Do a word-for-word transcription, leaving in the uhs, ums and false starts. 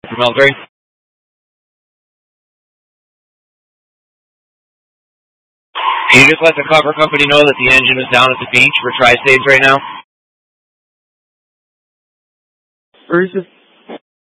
from L three. Can you just let the cover company know that the engine is down at the beach for tri-states right now? Or is it